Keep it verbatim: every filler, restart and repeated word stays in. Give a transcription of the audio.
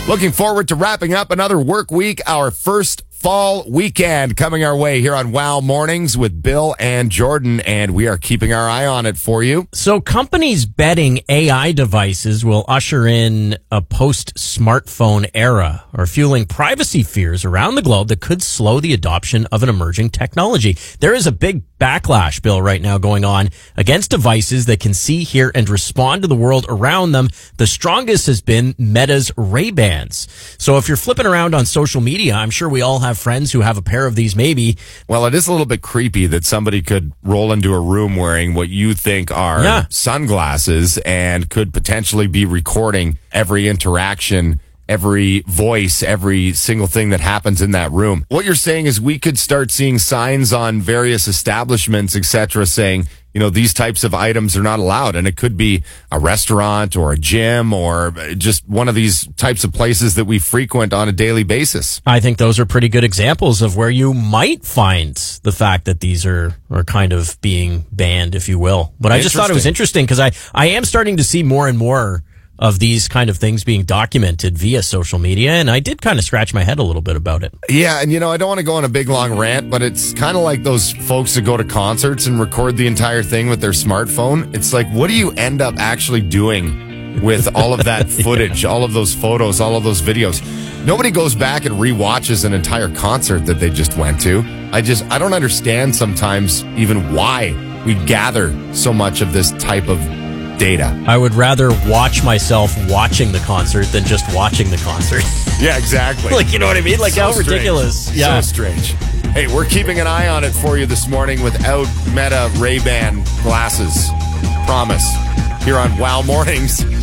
Looking forward to wrapping up another work week, our first fall weekend coming our way here on Wow Mornings with Bill and Jordan, and we are keeping our eye on it for you. So companies betting A I devices will usher in a post-smartphone era, or fueling privacy fears around the globe that could slow the adoption of an emerging technology. There is a big backlash, Bill, right now going on against devices that can see, hear, and respond to the world around them. The strongest has been Meta's Ray-Bans. So if you're flipping around on social media, I'm sure we all have friends who have a pair of these maybe. Well, it is a little bit creepy that somebody could roll into a room wearing what you think are Yeah. sunglasses and could potentially be recording every interaction, every voice, every single thing that happens in that room. What you're saying is we could start seeing signs on various establishments, et cetera, saying, you know, these types of items are not allowed. And it could be a restaurant or a gym or just one of these types of places that we frequent on a daily basis. I think those are pretty good examples of where you might find the fact that these are, are kind of being banned, if you will. But I just thought it was interesting because I, I am starting to see more and more of these kind of things being documented via social media, and I did kind of scratch my head a little bit about it. Yeah, and you know, I don't want to go on a big long rant, but it's kind of like those folks that go to concerts and record the entire thing with their smartphone. It's like, what do you end up actually doing with all of that footage, yeah. all of those photos, all of those videos? Nobody goes back and rewatches an entire concert that they just went to. I just, I don't understand sometimes even why we gather so much of this type of data. I would rather watch myself watching the concert than just watching the concert. Yeah, exactly. Like, you know what I mean? Like, so how strange. ridiculous. Yeah. So strange. Hey, we're keeping an eye on it for you this morning without Meta Ray-Ban glasses. Promise. Here on Wow Mornings.